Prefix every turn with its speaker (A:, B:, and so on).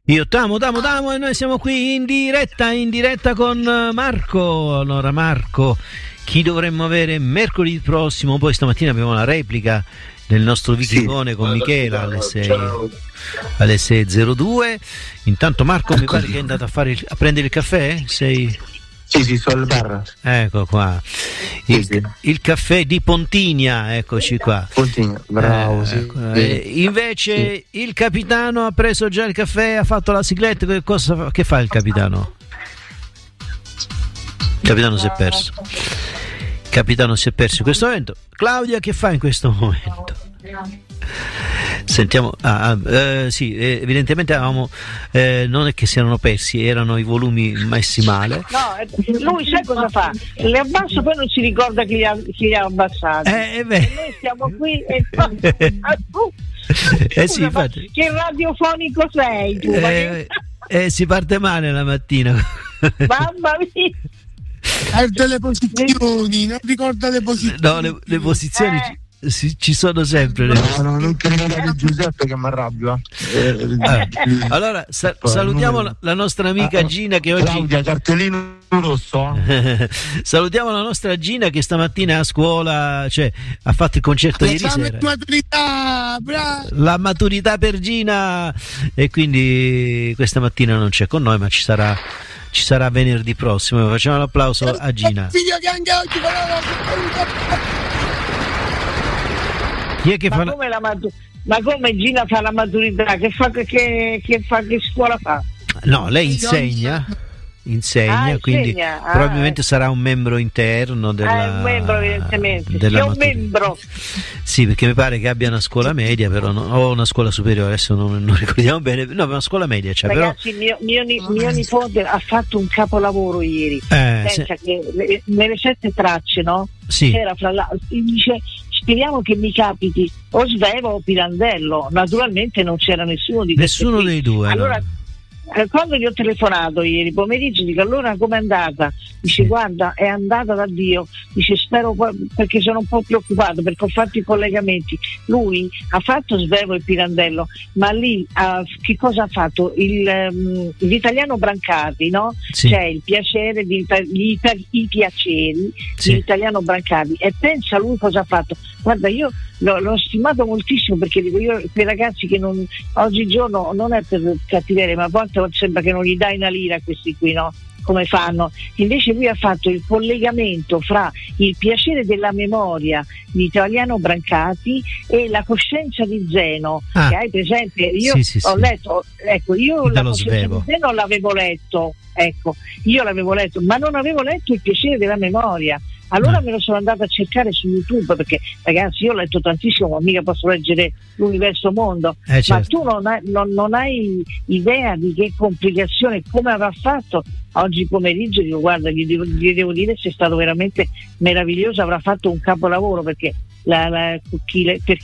A: Io tamo e noi siamo qui in diretta con Marco. Allora Marco, chi dovremmo avere mercoledì prossimo? Poi stamattina abbiamo la replica del nostro Vichicone con Michela alle 6:02. Intanto Marco mi pare che è andato a prendere il caffè?
B: Sì, sto al bar.
A: Ecco qua. Il caffè di Pontigna, eccoci qua.
B: Pontigna, bravo.
A: Invece il capitano ha preso già il caffè, ha fatto la sigletta. Che fa il capitano? Il capitano si è perso. Il capitano si è perso in questo momento. Claudia, che fa in questo momento? Sentiamo. Evidentemente avevamo non è che si erano persi, erano i volumi messi male.
C: No, lui sai cosa fa? Le abbasso, poi non si ricorda chi li ha abbassati. Noi stiamo qui e
A: sì, infatti.
C: Che radiofonico sei tu?
A: Si parte male la mattina.
C: Mamma mia.
B: Le posizioni, non ricorda le posizioni.
A: No, le posizioni ci sono sempre.
B: No, non criticare Giuseppe che mi arrabbia.
A: Allora salutiamo la nostra amica Gina che oggi
B: Claudia, cartellino rosso.
A: Salutiamo la nostra Gina che stamattina a scuola, cioè ha fatto il concerto ieri sera. La maturità per Gina, e quindi questa mattina non c'è con noi, ma ci sarà venerdì prossimo. Facciamo l'applauso a Gina.
B: Figlio che anche oggi
C: Ma come Gina fa la maturità? Che scuola fa?
A: No, lei insegna, quindi probabilmente sarà un membro interno della.
C: Un membro, evidentemente.
A: Della
C: un membro.
A: Sì, perché mi pare che abbia una scuola media, però o una scuola superiore, adesso non ricordiamo bene. No, una scuola media c'è.
C: Ragazzi,
A: però.
C: mio nipote ha fatto un capolavoro ieri. Pensa che nelle 7 tracce, no?
A: Sì.
C: Era dice: speriamo che mi capiti o Svevo o Pirandello. Naturalmente non c'era nessuno
A: dei due.
C: Allora,
A: no.
C: Quando gli ho telefonato ieri pomeriggio, dico: allora com'è andata? Dice: guarda, è andata da Dio. Dice: spero, perché sono un po' preoccupato perché ho fatto i collegamenti. Lui ha fatto Svevo e Pirandello, ma lì che cosa ha fatto? L'italiano Brancati, no?
A: Sì.
C: C'è il piacere i piaceri dell'italiano Brancati, e pensa lui cosa ha fatto. Guarda, io l'ho stimato moltissimo, perché dico, io quei ragazzi che oggigiorno, non è per cattiveria, ma a volte sembra che non gli dai una lira a questi qui, no? Come fanno? Invece lui ha fatto il collegamento fra il piacere della memoria di Italiano Brancati e la coscienza di Zeno, che hai presente? Io ho letto, ecco, io la coscienza di Zeno l'avevo letto, ma non avevo letto il piacere della memoria. Allora me lo sono andata a cercare su YouTube, perché ragazzi io ho letto tantissimo, ma mica posso leggere l'universo mondo.
A: Certo.
C: Ma tu non hai idea di che complicazione, come avrà fatto oggi pomeriggio. Dico: guarda, gli devo dire, se è stato veramente meraviglioso, avrà fatto un capolavoro, perché per